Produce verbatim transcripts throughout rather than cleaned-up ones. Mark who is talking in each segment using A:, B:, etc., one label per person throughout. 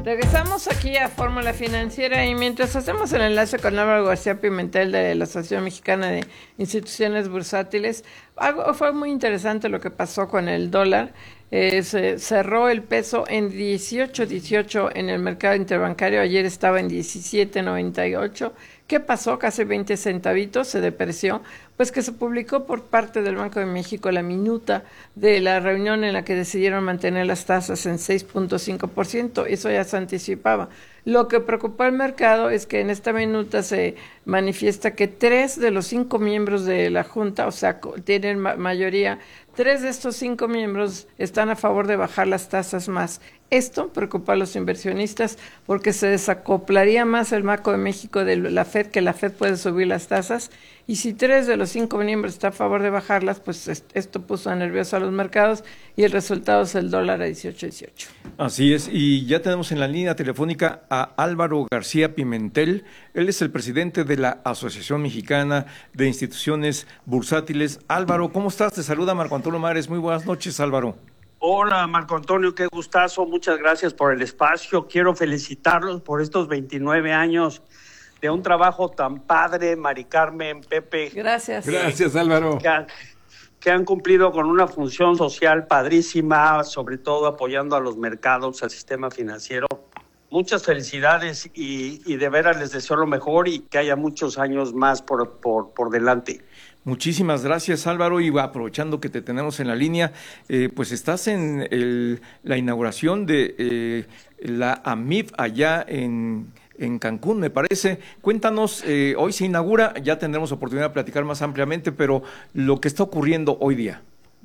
A: Regresamos aquí a Fórmula Financiera y mientras hacemos el enlace con Álvaro García Pimentel de la Asociación Mexicana de Instituciones Bursátiles, algo fue muy interesante lo que pasó con el dólar. Eh, se cerró el peso en dieciocho dieciocho en el mercado interbancario, ayer estaba en diecisiete noventa y ocho. ¿Qué pasó? Casi veinte centavitos, se depreció, pues que se publicó por parte del Banco de México la minuta de la reunión en la que decidieron mantener las tasas en seis punto cinco por ciento, eso ya se anticipaba. Lo que preocupó al mercado es que en esta minuta se manifiesta que tres de los cinco miembros de la Junta, o sea, tienen ma- mayoría, tres de estos cinco miembros están a favor de bajar las tasas más. Esto preocupa a los inversionistas porque se desacoplaría más el Banco de México de la Fed, que la Fed puede subir las tasas, y si tres de los cinco miembros están a favor de bajarlas, pues esto puso nervioso a los mercados y el resultado es el dólar a dieciocho dieciocho.
B: Así es, y ya tenemos en la línea telefónica a Álvaro García Pimentel. Él es el presidente de la Asociación Mexicana de Instituciones Bursátiles. Álvaro, ¿cómo estás? Te saluda Marco Antonio Mares. Muy buenas noches, Álvaro.
C: Hola, Marco Antonio, qué gustazo. Muchas gracias por el espacio. Quiero felicitarlos por estos veintinueve años de un trabajo tan padre, Mari Carmen, Pepe.
A: Gracias.
D: Gracias, Álvaro.
C: Que han, que han cumplido con una función social padrísima, sobre todo apoyando a los mercados, al sistema financiero. Muchas felicidades y, y de veras les deseo lo mejor y que haya muchos años más por, por, por delante.
B: Muchísimas gracias, Álvaro, y aprovechando que te tenemos en la línea, eh, pues estás en el, la inauguración de eh, la A M I F allá en, en Cancún, me parece. Cuéntanos, eh, hoy se inaugura, ya tendremos oportunidad de platicar más ampliamente, pero lo que está ocurriendo hoy día.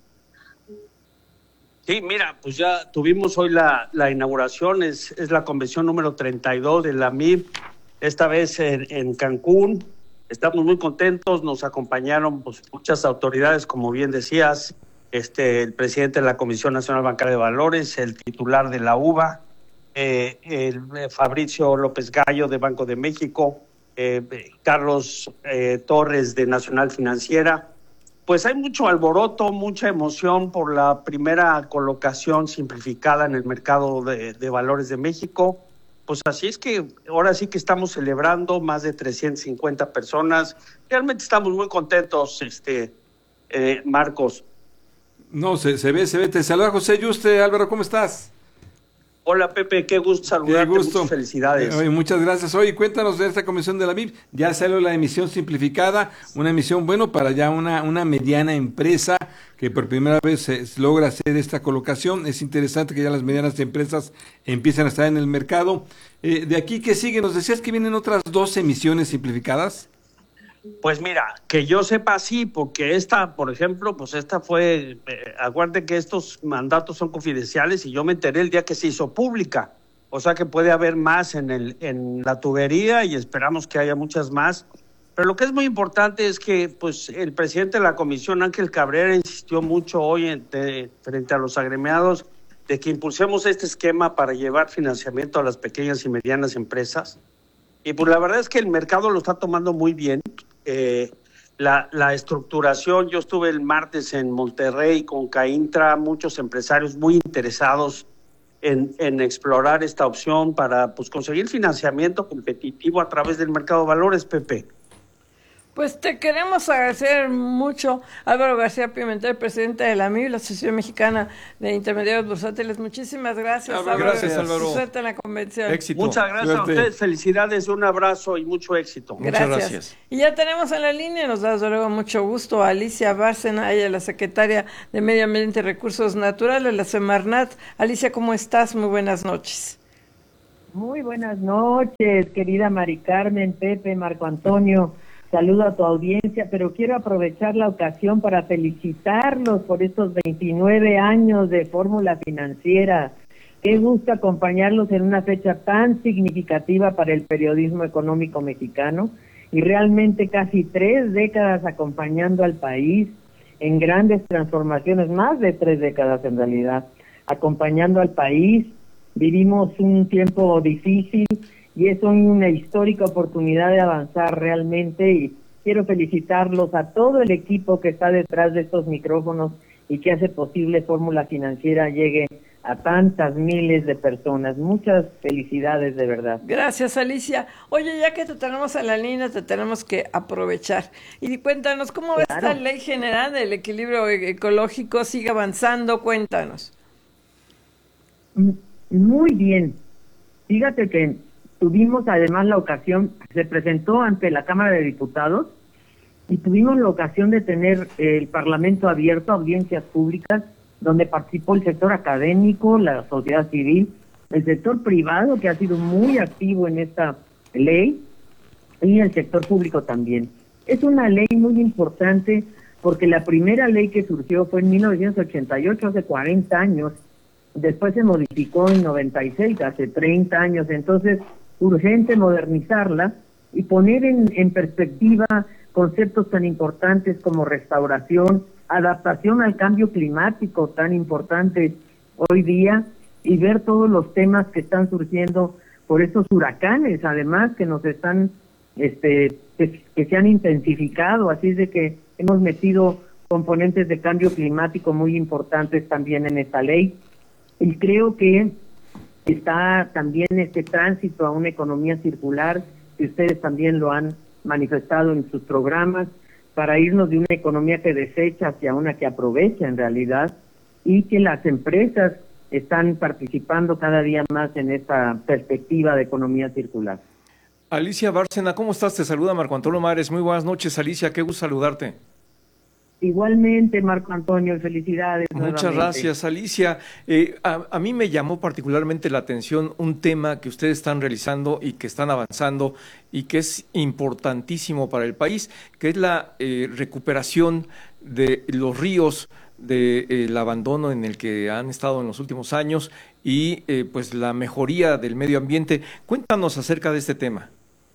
C: Sí, mira, pues ya tuvimos hoy la, la inauguración, es, es la convención número treinta y dos de la A M I F, esta vez en, en Cancún. Estamos muy contentos, nos acompañaron pues, muchas autoridades, como bien decías, este, el presidente de la Comisión Nacional Bancaria de Valores, el titular de la U B A, eh, el, eh, Fabricio López Gallo de Banco de México, eh, Carlos eh, Torres de Nacional Financiera. Pues hay mucho alboroto, mucha emoción por la primera colocación simplificada en el mercado de, de valores de México. Pues así es que ahora sí que estamos celebrando, más de trescientas cincuenta personas. Realmente estamos muy contentos, este eh, Marcos.
D: No, se, se ve, se ve. Te saluda José Yuste. Álvaro, ¿cómo estás?
C: Hola, Pepe, qué gusto saludarte,
D: qué gusto.
C: Muchas felicidades.
D: Oye, muchas gracias. Oye, cuéntanos de esta comisión de la M I F. Ya salió la emisión simplificada, una emisión, bueno, para ya una, una mediana empresa que por primera vez se logra hacer esta colocación. Es interesante que ya las medianas empresas empiezan a estar en el mercado. Eh, de aquí, ¿qué sigue? Nos decías que vienen otras dos emisiones simplificadas.
C: Pues mira, que yo sepa sí, porque esta, por ejemplo, pues esta fue, eh, acuérdense que estos mandatos son confidenciales y yo me enteré el día que se hizo pública, o sea que puede haber más en el en la tubería y esperamos que haya muchas más. Pero lo que es muy importante es que pues el presidente de la comisión, Ángel Cabrera, insistió mucho hoy en, de, frente a los agremiados de que impulsemos este esquema para llevar financiamiento a las pequeñas y medianas empresas. Y pues la verdad es que el mercado lo está tomando muy bien. Eh, la, la estructuración, yo estuve el martes en Monterrey con Caintra, muchos empresarios muy interesados en, en explorar esta opción para pues conseguir financiamiento competitivo a través del mercado de valores, Pepe.
A: Pues te queremos agradecer mucho, Álvaro García Pimentel, presidente de la M I B, la Asociación Mexicana de Intermediarios Bursátiles. Muchísimas gracias,
B: Álvaro. Gracias, Álvaro.
A: Suerte en la convención.
B: Éxito.
C: Muchas gracias
D: Suerte.
C: a ustedes, felicidades, un abrazo y mucho éxito.
B: Muchas gracias.
A: Y ya tenemos en la línea, nos da desde luego mucho gusto a Alicia Bárcena, ella es la secretaria de Medio Ambiente y Recursos Naturales, la Semarnat. Alicia, ¿cómo estás? Muy buenas noches.
E: Muy buenas noches, querida Mari Carmen, Pepe, Marco Antonio. Saludo a tu audiencia, pero quiero aprovechar la ocasión para felicitarlos por estos veintinueve años de Fórmula Financiera. Qué gusto acompañarlos en una fecha tan significativa para el periodismo económico mexicano y realmente casi tres décadas acompañando al país en grandes transformaciones, más de tres décadas en realidad, acompañando al país. Vivimos un tiempo difícil y es una histórica oportunidad de avanzar realmente y quiero felicitarlos a todo el equipo que está detrás de estos micrófonos y que hace posible Fórmula Financiera llegue a tantas miles de personas. Muchas felicidades, de verdad.
A: Gracias, Alicia. Oye, ya que te tenemos en la línea, te tenemos que aprovechar. Y cuéntanos, ¿cómo va
E: Claro.
A: esta ley general del equilibrio e- ecológico? ¿Sigue avanzando? Cuéntanos.
E: Muy bien. Fíjate que tuvimos además la ocasión, se presentó ante la Cámara de Diputados y tuvimos la ocasión de tener el Parlamento abierto, audiencias públicas, donde participó el sector académico, la sociedad civil, el sector privado, que ha sido muy activo en esta ley, y el sector público también. Es una ley muy importante porque la primera ley que surgió fue en mil novecientos ochenta y ocho, hace cuarenta años, después se modificó en noventa y seis, hace treinta años, entonces urgente modernizarla y poner en, en perspectiva conceptos tan importantes como restauración, adaptación al cambio climático tan importante hoy día, y ver todos los temas que están surgiendo por estos huracanes, además que nos están, este, que, que se han intensificado, así es de que hemos metido componentes de cambio climático muy importantes también en esta ley, y creo que está también este tránsito a una economía circular, que ustedes también lo han manifestado en sus programas, para irnos de una economía que desecha hacia una que aprovecha en realidad, y que las empresas están participando cada día más en esta perspectiva de economía circular.
B: Alicia Bárcena, ¿cómo estás? Te saluda Marco Antonio Mares. Muy buenas noches, Alicia, qué gusto saludarte.
E: Igualmente, Marco Antonio, felicidades.
B: Muchas
E: nuevamente.
B: gracias, Alicia. Eh, a, a mí me llamó particularmente la atención un tema que ustedes están realizando y que están avanzando y que es importantísimo para el país, que es la eh, recuperación de los ríos, del de, eh, abandono en el que han estado en los últimos años y eh, pues la mejoría del medio ambiente. Cuéntanos acerca de este tema.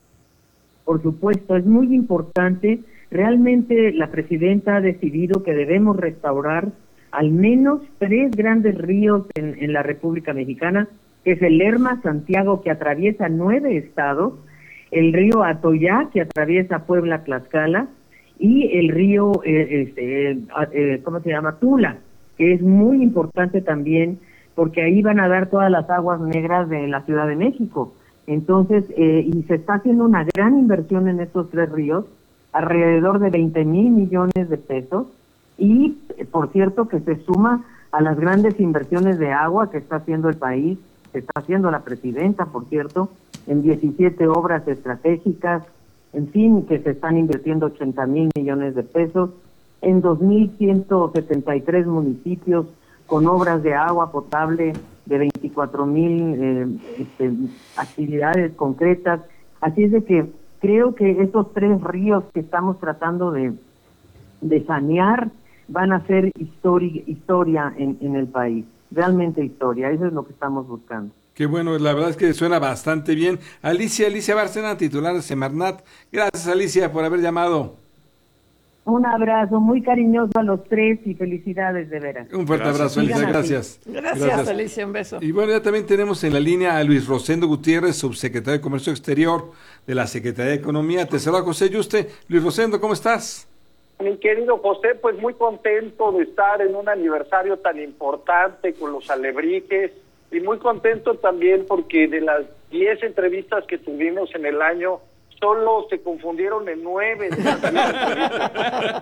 E: Por supuesto, es muy importante. Realmente la presidenta ha decidido que debemos restaurar al menos tres grandes ríos en, en la República Mexicana, que es el Lerma Santiago, que atraviesa nueve estados, el río Atoyá, que atraviesa Puebla, Tlaxcala, y el río, eh, este, eh, ¿cómo se llama? Tula, que es muy importante también, porque ahí van a dar todas las aguas negras de la Ciudad de México. Entonces, eh, y se está haciendo una gran inversión en estos tres ríos, alrededor de veinte mil millones de pesos, y por cierto que se suma a las grandes inversiones de agua que está haciendo el país, que está haciendo la presidenta, por cierto, en diecisiete obras estratégicas, en fin, que se están invirtiendo ochenta mil millones de pesos, en dos mil ciento setenta y tres municipios con obras de agua potable de veinticuatro mil eh, este, actividades concretas, así es de que creo que estos tres ríos que estamos tratando de, de sanear van a ser historia, historia en, en el país, realmente historia, eso es lo que estamos buscando.
D: Qué bueno, la verdad es que suena bastante bien. Alicia, Alicia Bárcena, titular de Semarnat. Gracias, Alicia, por haber llamado.
E: Un abrazo muy cariñoso a los tres y felicidades de veras.
D: Un fuerte
B: Gracias.
D: abrazo, Alicia,
E: Sigan así.
D: gracias.
A: Gracias, gracias, Alicia, un beso.
D: Y bueno, ya también tenemos en la línea a Luis Rosendo Gutiérrez, subsecretario de Comercio Exterior de la Secretaría de Economía. Te saluda José Yuste. Luis Rosendo, ¿cómo estás?
F: Mi querido José, pues muy contento de estar en un aniversario tan importante con los Alebrijes y muy contento también porque de las diez entrevistas que tuvimos en el año, solo se confundieron en nueve de las diez entrevistas.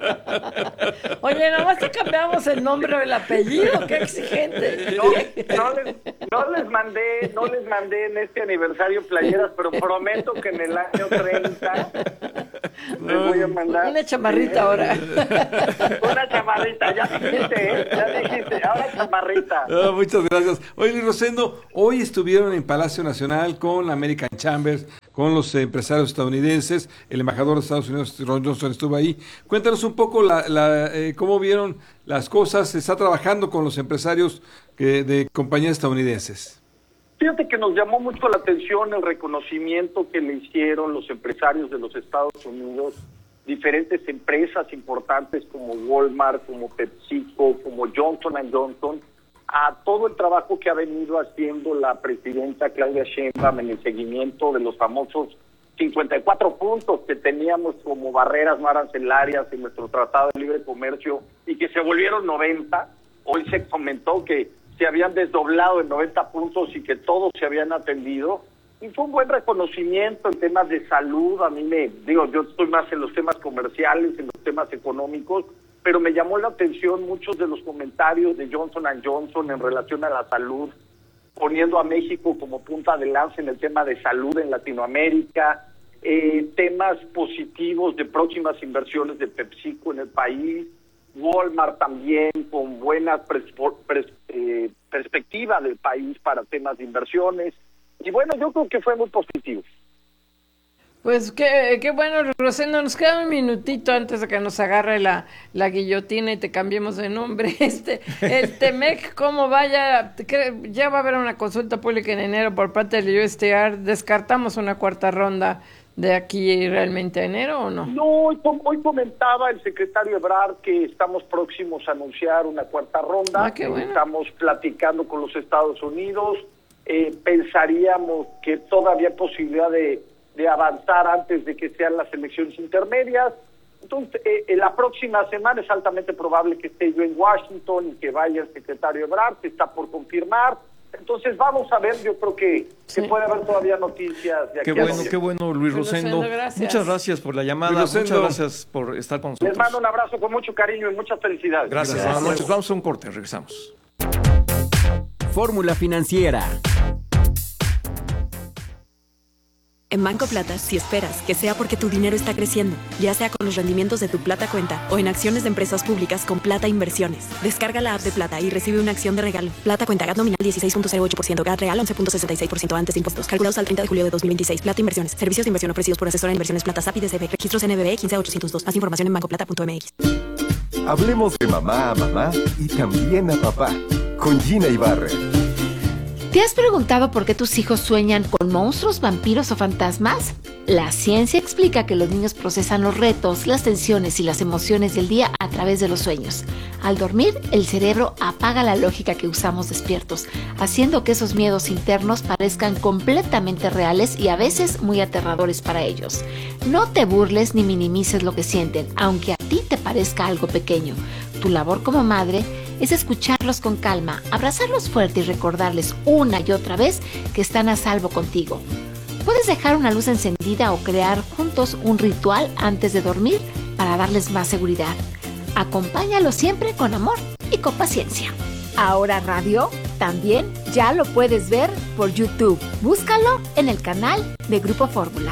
A: Oye, nomás te cambiamos el nombre o el apellido, qué exigente.
F: No, no, les, no les mandé, no les mandé en este aniversario playeras, pero prometo que en el año treinta les voy a mandar.
A: Una chamarrita ahora.
F: Una chamarrita, ya dijiste, ¿eh? Ya dijiste, ahora chamarrita.
D: Oh, muchas gracias. Oye, Luis Rosendo, hoy estuvieron en Palacio Nacional con la American Chambers, con los empresarios estadounidenses, el embajador de Estados Unidos, Ron Johnson, estuvo ahí. Cuéntanos un poco la, la, eh, cómo vieron las cosas, se está trabajando con los empresarios que, de compañías estadounidenses.
F: Fíjate que nos llamó mucho la atención el reconocimiento que le hicieron los empresarios de los Estados Unidos, diferentes empresas importantes como Walmart, como PepsiCo, como Johnson and Johnson, a todo el trabajo que ha venido haciendo la presidenta Claudia Sheinbaum en el seguimiento de los famosos cincuenta y cuatro puntos que teníamos como barreras no arancelarias en nuestro Tratado de Libre Comercio y que se volvieron noventa. Hoy se comentó que se habían desdoblado en noventa puntos y que todos se habían atendido. Y fue un buen reconocimiento en temas de salud. A mí me, digo, yo estoy más en los temas comerciales, en los temas económicos, pero me llamó la atención muchos de los comentarios de Johnson and Johnson en relación a la salud, poniendo a México como punta de lanza en el tema de salud en Latinoamérica, eh, temas positivos de próximas inversiones de PepsiCo en el país, Walmart también con buena pres, pres, eh, perspectiva del país para temas de inversiones. Y bueno, yo creo que fue muy positivo.
A: Pues qué, qué bueno, Rosendo, nos queda un minutito antes de que nos agarre la, la guillotina y te cambiemos de nombre. Este, el Temec, ¿cómo vaya? Ya va a haber una consulta pública en enero por parte del U S T R. ¿Descartamos una cuarta ronda de aquí realmente a enero o no?
F: No, hoy, hoy comentaba el secretario Ebrard que estamos próximos a anunciar una cuarta ronda.
A: Ah, qué bueno.
F: Estamos platicando con los Estados Unidos. Eh, pensaríamos que todavía hay posibilidad de, de avanzar antes de que sean las elecciones intermedias. Entonces, eh, en la próxima semana es altamente probable que esté yo en Washington y que vaya el secretario Ebrard, que está por confirmar. Entonces, vamos a ver, yo creo que sí. Se puede haber todavía noticias de aquí.
B: Qué bueno, qué bueno, Luis Rosendo.
A: Gracias.
B: Muchas gracias por la llamada, muchas gracias por estar con nosotros.
F: Les mando un abrazo con mucho cariño y muchas felicidades.
B: Gracias,
D: gracias.
B: buenas noches. Vamos a un corte, regresamos.
G: Fórmula Financiera.
H: En Banco Plata, si esperas que sea porque tu dinero está creciendo, ya sea con los rendimientos de tu Plata Cuenta o en acciones de empresas públicas con Plata Inversiones, descarga la app de Plata y recibe una acción de regalo. Plata Cuenta, G A T nominal dieciséis punto cero ocho por ciento, G A T real once punto sesenta y seis por ciento antes de impuestos. Calculados al treinta de julio de dos mil veintiséis. Plata Inversiones. Servicios de inversión ofrecidos por Asesora de Inversiones Plata S A P I D C B. Registros N B B quince mil ochocientos dos. Más información en banco plata punto m x.
I: Hablemos de mamá a mamá y también a papá. Con Gina Ibarra.
J: ¿Te has preguntado por qué tus hijos sueñan con monstruos, vampiros o fantasmas? La ciencia explica que los niños procesan los retos, las tensiones y las emociones del día a través de los sueños. Al dormir, el cerebro apaga la lógica que usamos despiertos, haciendo que esos miedos internos parezcan completamente reales y a veces muy aterradores para ellos. No te burles ni minimices lo que sienten, aunque a ti te parezca algo pequeño. Tu labor como madre es escucharlos con calma, abrazarlos fuerte y recordarles una y otra vez que están a salvo contigo. Puedes dejar una luz encendida o crear juntos un ritual antes de dormir para darles más seguridad. Acompáñalos siempre con amor y con paciencia. Ahora Radio también ya lo puedes ver por YouTube. Búscalo en el canal de Grupo Fórmula.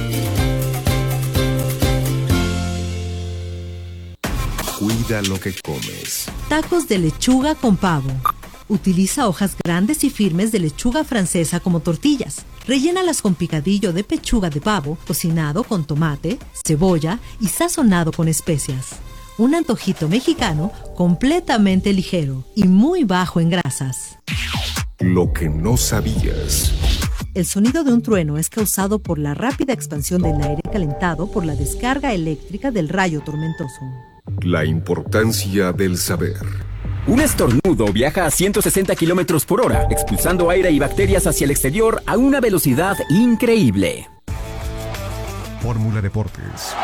I: Cuida lo que comes.
K: Tacos de lechuga con pavo. Utiliza hojas grandes y firmes de lechuga francesa como tortillas. Rellénalas con picadillo de pechuga de pavo, cocinado con tomate, cebolla y sazonado con especias. Un antojito mexicano completamente ligero y muy bajo en grasas.
I: Lo que no sabías.
K: El sonido de un trueno es causado por la rápida expansión del aire calentado por la descarga eléctrica del rayo tormentoso.
I: La importancia del saber.
G: Un estornudo viaja a ciento sesenta kilómetros por hora, expulsando aire y bacterias hacia el exterior a una velocidad increíble.
I: Fórmula Deportes.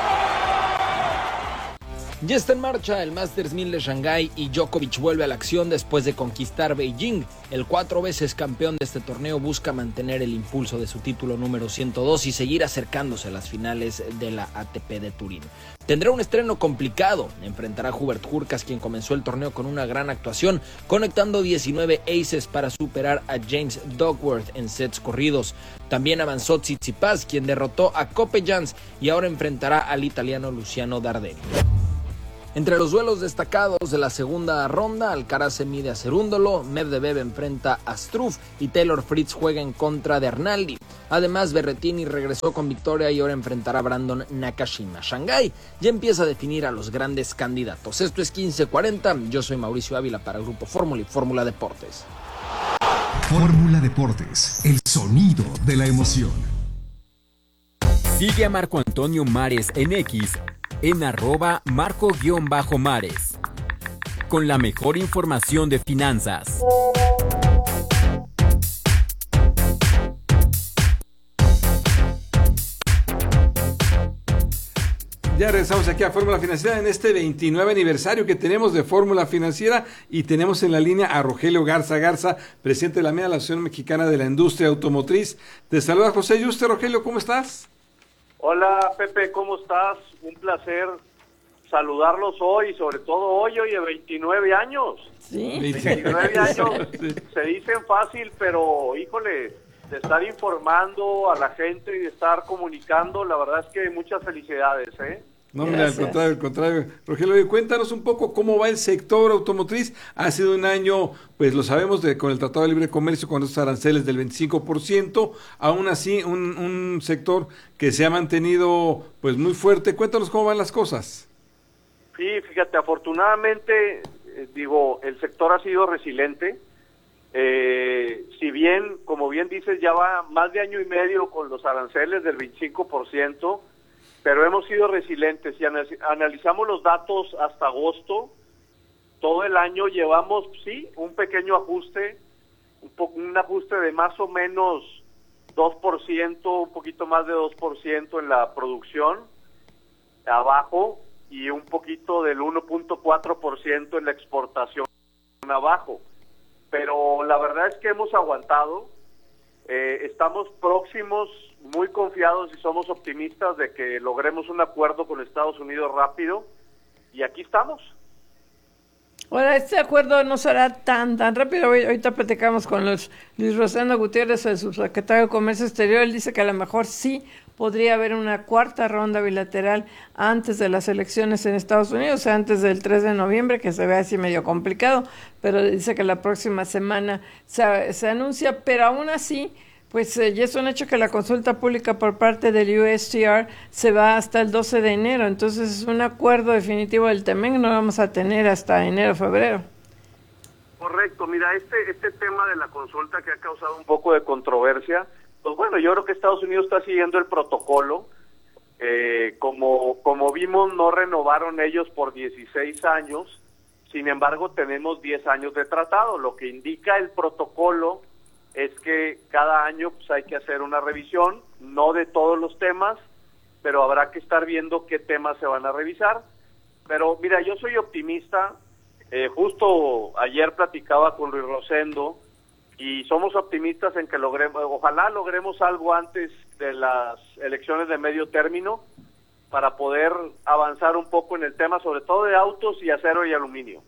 L: Ya está en marcha el Masters mil de Shanghái y Djokovic vuelve a la acción después de conquistar Beijing. El cuatro veces campeón de este torneo busca mantener el impulso de su título número ciento dos y seguir acercándose a las finales de la A T P de Turín. Tendrá un estreno complicado, enfrentará a Hubert Hurkacz, quien comenzó el torneo con una gran actuación, conectando diecinueve aces para superar a James Duckworth en sets corridos. También avanzó Tsitsipas, quien derrotó a Kopejans y ahora enfrentará al italiano Luciano Darderi. Entre los duelos destacados de la segunda ronda, Alcaraz se mide a Cerúndolo, Medvedev enfrenta a Struff y Taylor Fritz juega en contra de Arnaldi. Además, Berrettini regresó con victoria y ahora enfrentará a Brandon Nakashima. Shanghái ya empieza a definir a los grandes candidatos. Esto es quince cuarenta, yo soy Mauricio Ávila para Grupo Fórmula y Fórmula Deportes.
I: Fórmula Deportes, el sonido de la emoción.
G: Sigue a Marco Antonio Mares en X en arroba marco-mares con la mejor información de finanzas.
D: Ya regresamos aquí a Fórmula Financiera en este veintinueve aniversario que tenemos de Fórmula Financiera y tenemos en la línea a Rogelio Garza Garza, presidente de la M E A, la Asociación Mexicana de la Industria Automotriz. Te saluda José Yuste. Rogelio, ¿cómo estás?
F: Hola Pepe, ¿cómo estás? Un placer saludarlos hoy, sobre todo hoy, hoy de veintinueve años.
A: Sí.
F: veintinueve años se dicen fácil, pero híjole, de estar informando a la gente y de estar comunicando, la verdad es que muchas felicidades, ¿eh?
D: No, mira, al contrario, al contrario. Rogelio, cuéntanos un poco cómo va el sector automotriz. Ha sido un año, pues lo sabemos, de, con el Tratado de Libre Comercio, con esos aranceles del veinticinco por ciento. Aún así, un, un sector que se ha mantenido pues muy fuerte. Cuéntanos cómo van las cosas.
F: Sí, fíjate, afortunadamente, eh, digo, el sector ha sido resiliente. Eh, si bien, como bien dices, ya va más de año y medio con los aranceles del veinticinco por ciento, pero hemos sido resilientes. Si analizamos los datos hasta agosto, todo el año llevamos, sí, un pequeño ajuste, un, po un ajuste de más o menos dos por ciento, un poquito más de dos por ciento en la producción, abajo, y un poquito del uno punto cuatro por ciento en la exportación, abajo. Pero la verdad es que hemos aguantado, eh, estamos próximos, muy confiados y somos optimistas de que logremos un acuerdo con Estados Unidos rápido, y aquí estamos.
A: Ahora, este acuerdo no será tan tan rápido. Ahorita platicamos con los, Luis Rosendo Gutiérrez, el subsecretario de Comercio Exterior. Él dice que a lo mejor sí podría haber una cuarta ronda bilateral antes de las elecciones en Estados Unidos, o sea, antes del tres de noviembre, que se ve así medio complicado, pero dice que la próxima semana se, se anuncia, pero aún así, pues eh, ya es un hecho que la consulta pública por parte del U S T R se va hasta el doce de enero, entonces es un acuerdo definitivo del T M E C, no lo vamos a tener hasta enero, febrero.
F: Correcto, mira, este, este tema de la consulta que ha causado un poco de controversia, pues bueno, yo creo que Estados Unidos está siguiendo el protocolo. Eh, como, como vimos, no renovaron ellos por dieciséis años, sin embargo tenemos diez años de tratado. Lo que indica el protocolo es que cada año pues hay que hacer una revisión, no de todos los temas, pero habrá que estar viendo qué temas se van a revisar. Pero mira, yo soy optimista, eh, justo ayer platicaba con Luis Rosendo, y somos optimistas en que logremos, ojalá logremos algo antes de las elecciones de medio término para poder avanzar un poco en el tema, sobre todo de autos y acero y aluminio.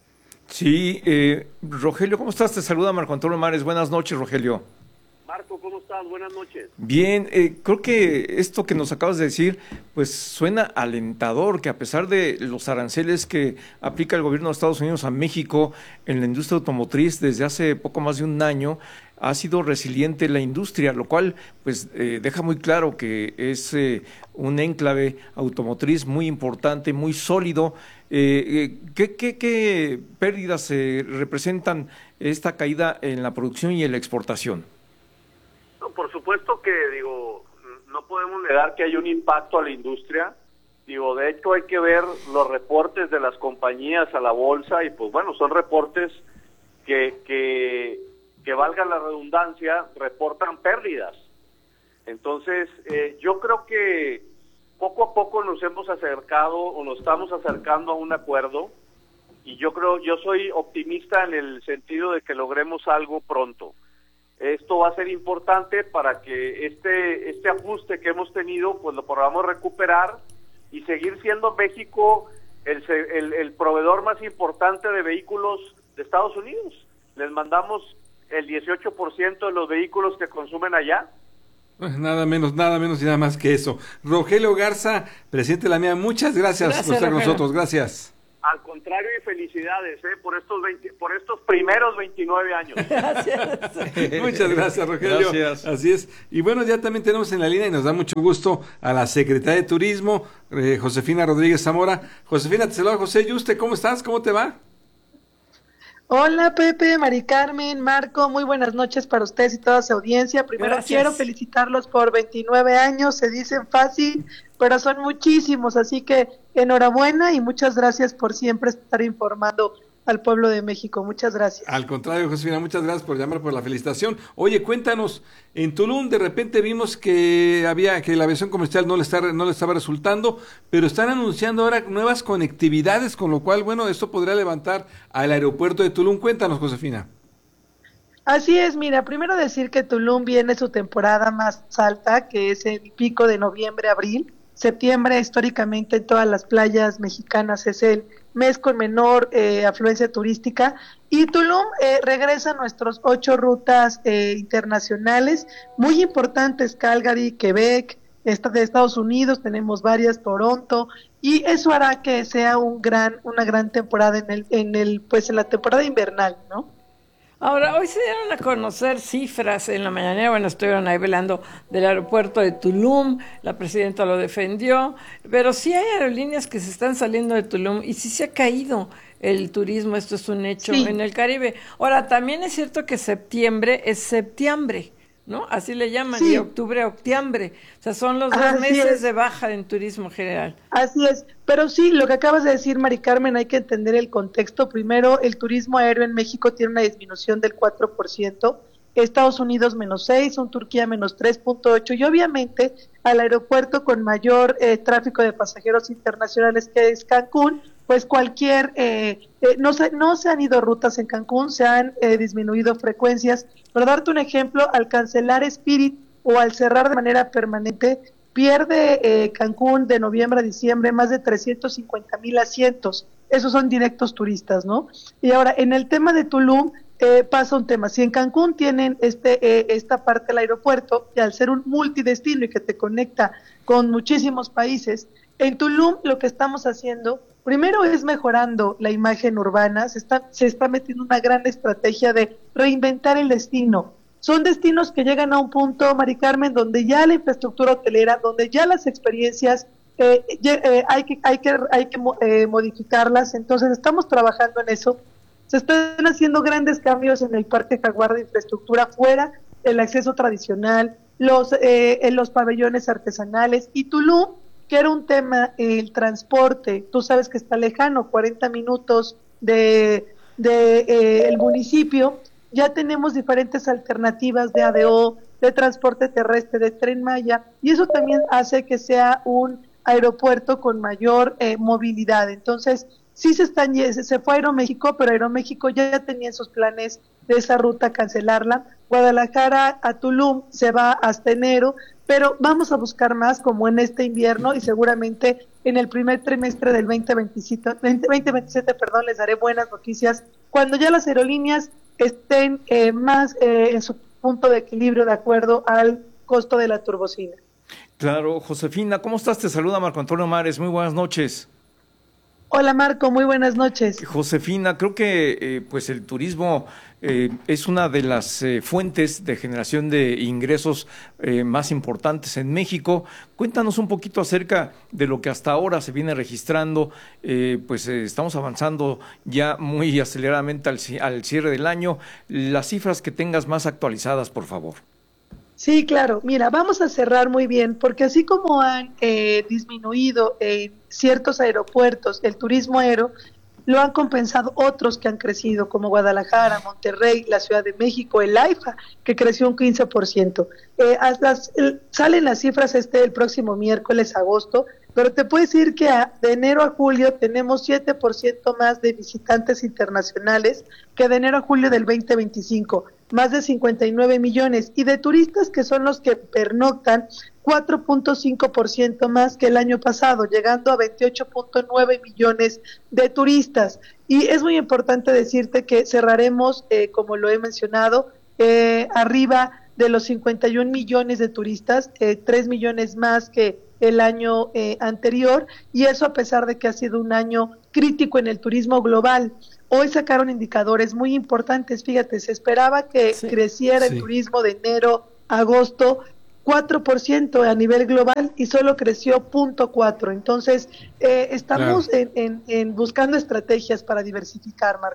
B: Sí, eh, Rogelio, ¿cómo estás? Te saluda Marco Antonio Mares. Buenas noches, Rogelio.
F: Marco, ¿cómo estás? Buenas noches.
B: Bien, eh, creo que esto que nos acabas de decir, pues suena alentador, que a pesar de los aranceles que aplica el gobierno de Estados Unidos a México en la industria automotriz desde hace poco más de un año, ha sido resiliente la industria, lo cual pues eh, deja muy claro que es eh, un enclave automotriz muy importante, muy sólido. Eh, eh, ¿qué, qué, ¿Qué pérdidas eh, representan esta caída en la producción y en la exportación?
F: No, por supuesto que, digo, no podemos negar que hay un impacto a la industria. Digo, de hecho hay que ver los reportes de las compañías a la bolsa y pues bueno, son reportes que, que, que valga la redundancia, reportan pérdidas. Entonces, eh, yo creo que poco a poco nos hemos acercado o nos estamos acercando a un acuerdo y yo creo, yo soy optimista en el sentido de que logremos algo pronto. Esto va a ser importante para que este este ajuste que hemos tenido, pues lo podamos recuperar y seguir siendo México el, el, el proveedor más importante de vehículos de Estados Unidos. Les mandamos el dieciocho por ciento de los vehículos que consumen allá.
D: Nada menos, nada menos y nada más que eso. Rogelio Garza, presidente de la M E A, muchas gracias, gracias por estar con nosotros. Gracias.
F: Al contrario, y felicidades ¿eh? por estos veinte, por estos primeros veintinueve años.
A: Gracias.
D: Muchas gracias, Rogelio.
B: Gracias.
D: Así es. Y bueno, ya también tenemos en la línea y nos da mucho gusto a la secretaria de Turismo, eh, Josefina Rodríguez Zamora. Josefina, te saluda José Yuste. ¿Cómo estás? ¿Cómo te va?
M: Hola Pepe, Mari Carmen, Marco, muy buenas noches para ustedes y toda su audiencia. Primero
A: Gracias.
M: Quiero felicitarlos por veintinueve años, se dicen fácil, pero son muchísimos, así que enhorabuena y muchas gracias por siempre estar informando al pueblo de México. Muchas gracias.
D: Al contrario, Josefina, muchas gracias por llamar, por la felicitación. Oye, cuéntanos, en Tulum de repente vimos que había que la aviación comercial no le, está, no le estaba resultando, pero están anunciando ahora nuevas conectividades, con lo cual, bueno, esto podría levantar al aeropuerto de Tulum. Cuéntanos, Josefina.
M: Así es, mira, primero decir que Tulum viene su temporada más alta, que es el pico de noviembre, abril. Septiembre, históricamente, en todas las playas mexicanas es el mes con menor eh, afluencia turística, y Tulum eh, regresa a nuestros ocho rutas eh, internacionales muy importantes: Calgary, Quebec, esta de Estados Unidos, tenemos varias, Toronto, y eso hará que sea un gran, una gran temporada en el, en el, pues en la temporada invernal, ¿no?
A: Ahora, hoy se dieron a conocer cifras en la mañana, bueno, estuvieron ahí velando del aeropuerto de Tulum, la presidenta lo defendió, pero sí hay aerolíneas que se están saliendo de Tulum y sí se ha caído el turismo, esto es un hecho sí. en el Caribe. Ahora, también es cierto que septiembre es septiembre, ¿no? Así le llaman, sí. y octubre, octiembre. O sea, son los dos Así meses es. de baja en turismo general.
M: Así es, pero sí, lo que acabas de decir, Mari Carmen, hay que entender el contexto. Primero, el turismo aéreo en México tiene una disminución del cuatro por ciento, Estados Unidos menos seis, un Turquía menos tres punto ocho, y obviamente al aeropuerto con mayor eh, tráfico de pasajeros internacionales, que es Cancún, pues cualquier, eh, eh, no, se, no se han ido rutas en Cancún, se han eh, disminuido frecuencias. Para darte un ejemplo, al cancelar Spirit o al cerrar de manera permanente, pierde eh, Cancún de noviembre a diciembre más de trescientos cincuenta mil asientos. Esos son directos turistas, ¿no? Y ahora, en el tema de Tulum, eh, pasa un tema. Si en Cancún tienen este eh, esta parte del aeropuerto, y al ser un multidestino y que te conecta con muchísimos países, en Tulum lo que estamos haciendo primero es mejorando la imagen urbana, se está, se está metiendo una gran estrategia de reinventar el destino. Son destinos que llegan a un punto, Mari Carmen, donde ya la infraestructura hotelera, donde ya las experiencias eh, eh, hay que, hay que, hay que eh, modificarlas. Entonces estamos trabajando en eso. Se están haciendo grandes cambios en el Parque Jaguar de infraestructura, fuera el acceso tradicional, los, eh, en los pabellones artesanales, y Tulum, que era un tema, el transporte, tú sabes que está lejano, cuarenta minutos de, de eh, el municipio. Ya tenemos diferentes alternativas de A D O, de transporte terrestre, de Tren Maya, y eso también hace que sea un aeropuerto con mayor eh, movilidad. Entonces, sí se están, se fue a Aeroméxico, pero Aeroméxico ya tenía en sus planes de esa ruta cancelarla. Guadalajara a Tulum se va hasta enero, pero vamos a buscar más como en este invierno, y seguramente en el primer trimestre del veinte veintisiete, veinte veintisiete, perdón, les daré buenas noticias cuando ya las aerolíneas estén eh, más eh, en su punto de equilibrio de acuerdo al costo de la turbocina.
B: Claro, Josefina, ¿cómo estás? Te saluda Marco Antonio Mares, muy buenas noches.
M: Hola Marco, muy buenas noches.
B: Josefina, creo que eh, pues el turismo eh, es una de las eh, fuentes de generación de ingresos eh, más importantes en México. Cuéntanos un poquito acerca de lo que hasta ahora se viene registrando. Eh, pues eh, estamos avanzando ya muy aceleradamente al, al cierre del año. Las cifras que tengas más actualizadas, por favor.
M: Sí, claro. Mira, vamos a cerrar muy bien, porque así como han eh, disminuido en ciertos aeropuertos el turismo aéreo, lo han compensado otros que han crecido, como Guadalajara, Monterrey, la Ciudad de México, el AIFA, que creció un quince por ciento. Eh, hasta, el, salen las cifras este el próximo miércoles, agosto, pero te puedo decir que a, de enero a julio tenemos siete por ciento más de visitantes internacionales que de enero a julio del veinte veinticinco, más de cincuenta y nueve millones, y de turistas, que son los que pernoctan, cuatro punto cinco por ciento más que el año pasado, llegando a veintiocho punto nueve millones de turistas. Y es muy importante decirte que cerraremos, eh, como lo he mencionado, eh, arriba de los cincuenta y un millones de turistas, eh, tres millones más que el año eh, anterior, y eso a pesar de que ha sido un año crítico en el turismo global. Hoy sacaron indicadores muy importantes, fíjate, se esperaba que sí, creciera sí. el turismo de enero a agosto cuatro por ciento a nivel global y solo creció cero punto cuatro. Entonces, eh, estamos claro. en, en, en buscando estrategias para diversificar, Marco.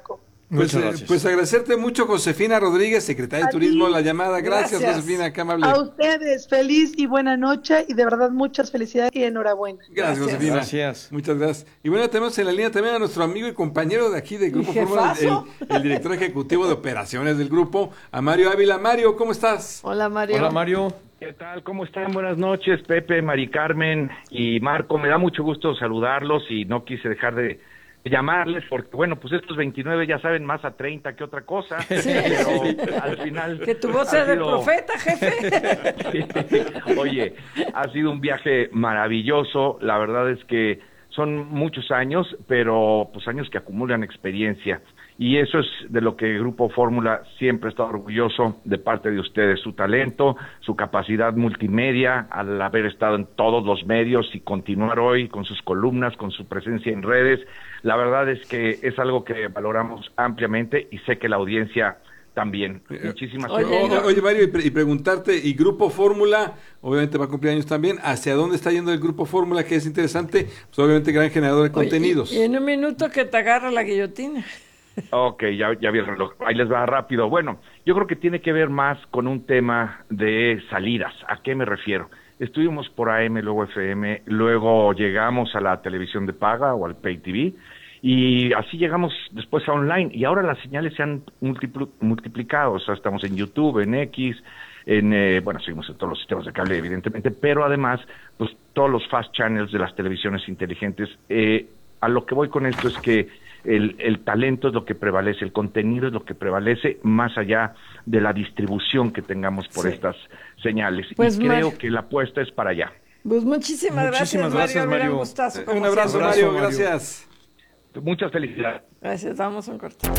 D: Pues,
B: Muchas gracias.
D: Pues agradecerte mucho, Josefina Rodríguez, secretaria de
M: A
D: Turismo,
M: ti.
D: la llamada. Gracias,
M: Gracias.
D: Josefina, qué amable.
M: A ustedes, feliz y buena noche y de verdad muchas felicidades y enhorabuena.
D: Gracias, Josefina.
B: Gracias.
D: Muchas gracias. Y bueno, tenemos en la línea también a nuestro amigo y compañero de aquí del Grupo Fórmula, el, el director ejecutivo de operaciones del grupo, a Mario Ávila. Mario, ¿cómo estás?
A: Hola, Mario.
B: Hola, Mario.
N: ¿Qué tal? ¿Cómo están? Buenas noches, Pepe, Mari Carmen y Marco. Me da mucho gusto saludarlos y no quise dejar de llamarles porque, bueno, pues estos veintinueve ya saben más a treinta que otra cosa,
A: Sí.
N: pero al final...
A: Que tu voz sea de profeta, jefe.
N: Sí. Oye, ha sido un viaje maravilloso, la verdad es que son muchos años, pero pues años que acumulan experiencia. Y eso es de lo que el Grupo Fórmula siempre está orgulloso de parte de ustedes, su talento, su capacidad multimedia, al haber estado en todos los medios y continuar hoy con sus columnas, con su presencia en redes. La verdad es que es algo que valoramos ampliamente y sé que la audiencia también. Muchísimas
D: Oye,
N: gracias.
D: oye, Mario, y, pre- y preguntarte, y Grupo Fórmula, obviamente va a cumplir años también, ¿hacia dónde está yendo el Grupo Fórmula? Que es interesante, pues obviamente gran generador de contenidos.
A: Y, y en un minuto que te agarra la guillotina.
N: Ok, ya, ya vi el reloj. Ahí les va rápido. Bueno, yo creo que tiene que ver más con un tema de salidas. ¿A qué me refiero? Estuvimos por A M, luego F M, luego llegamos a la televisión de paga o al Pay T V, y así llegamos después a online, y ahora las señales se han multipl- multiplicado. O sea, estamos en YouTube, en X, en, eh, bueno, seguimos en todos los sistemas de cable, evidentemente, pero además, pues todos los fast channels de las televisiones inteligentes. Eh, a lo que voy con esto es que El, el talento es lo que prevalece, el contenido es lo que prevalece, más allá de la distribución que tengamos por
A: Sí.
N: estas señales.
A: Pues,
N: y creo
A: Mar-
N: que la apuesta es para allá.
A: Pues muchísimas,
B: Muchísimas
A: gracias,
B: gracias,
A: Mario. Mira,
B: Mario.
A: un gustazo,
D: Eh,
A: como
D: un abrazo,
A: siempre.
D: Mario,
B: Mario.
D: gracias.
N: Muchas felicidades.
A: Gracias, damos un corte.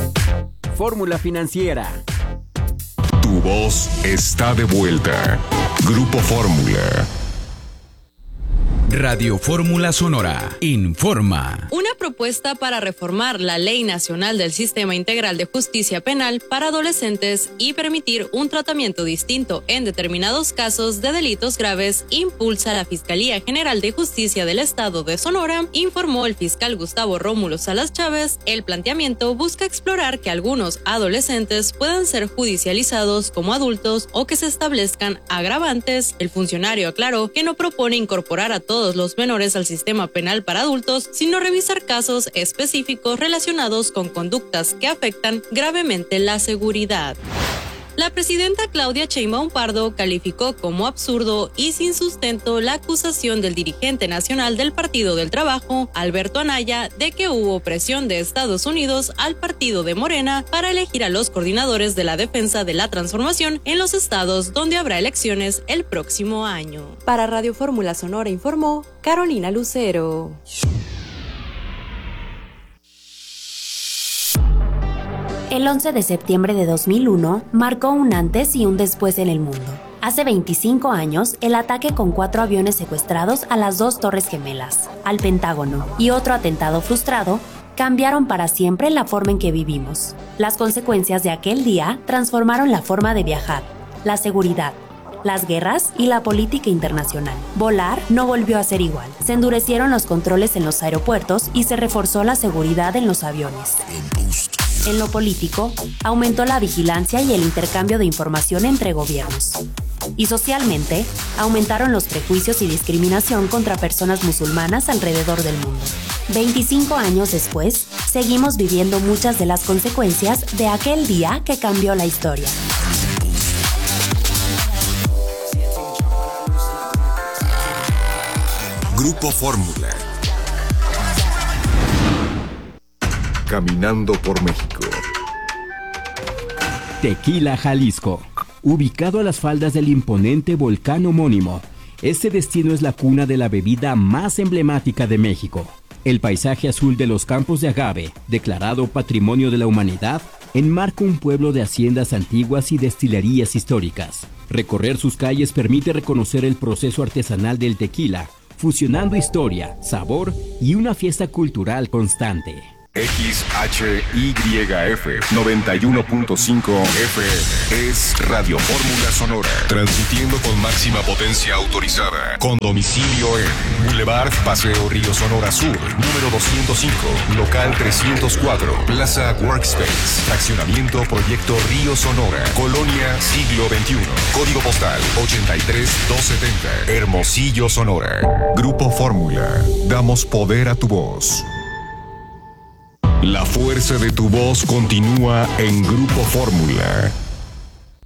G: Fórmula Financiera.
O: Tu voz está de vuelta. Grupo Fórmula. Radio Fórmula Sonora informa.
P: Una propuesta para reformar la Ley Nacional del Sistema Integral de Justicia Penal para adolescentes y permitir un tratamiento distinto en determinados casos de delitos graves impulsa la Fiscalía General de Justicia del Estado de Sonora, informó el fiscal Gustavo Rómulo Salas Chávez. El planteamiento busca explorar que algunos adolescentes puedan ser judicializados como adultos o que se establezcan agravantes. El funcionario aclaró que no propone incorporar a todos los menores al sistema penal para adultos, sino revisar casos específicos relacionados con conductas que afectan gravemente la seguridad. La presidenta Claudia Sheinbaum Pardo calificó como absurdo y sin sustento la acusación del dirigente nacional del Partido del Trabajo, Alberto Anaya, de que hubo presión de Estados Unidos al partido de Morena para elegir a los coordinadores de la defensa de la transformación en los estados donde habrá elecciones el próximo año.
H: Para Radio Fórmula Sonora informó Carolina Lucero.
Q: El once de septiembre de dos mil uno marcó un antes y un después en el mundo. Hace veinticinco años, el ataque con cuatro aviones secuestrados a las dos Torres Gemelas, al Pentágono y otro atentado frustrado cambiaron para siempre la forma en que vivimos. Las consecuencias de aquel día transformaron la forma de viajar, la seguridad, las guerras y la política internacional. Volar no volvió a ser igual. Se endurecieron los controles en los aeropuertos y se reforzó la seguridad en los aviones. En lo político, aumentó la vigilancia y el intercambio de información entre gobiernos. Y socialmente, aumentaron los prejuicios y discriminación contra personas musulmanas alrededor del mundo. veinticinco años después, seguimos viviendo muchas de las consecuencias de aquel día que cambió la historia.
O: Grupo Fórmula. Caminando por México.
G: Tequila, Jalisco. Ubicado a las faldas del imponente volcán homónimo, este destino es la cuna de la bebida más emblemática de México. El paisaje azul de los campos de agave, declarado Patrimonio de la Humanidad, enmarca un pueblo de haciendas antiguas y destilerías históricas. Recorrer sus calles permite reconocer el proceso artesanal del tequila, fusionando historia, sabor y una fiesta cultural constante.
O: X H Y F noventa y uno punto cinco F M es Radio Fórmula Sonora, transmitiendo con máxima potencia autorizada, con domicilio en Boulevard Paseo Río Sonora Sur, número doscientos cinco, local trescientos cuatro, Plaza Workspace, fraccionamiento Proyecto Río Sonora, Colonia Siglo veintiuno, código postal ochenta y tres doscientos setenta, Hermosillo, Sonora. Grupo Fórmula, damos poder a tu voz. La fuerza de tu voz continúa en Grupo Fórmula.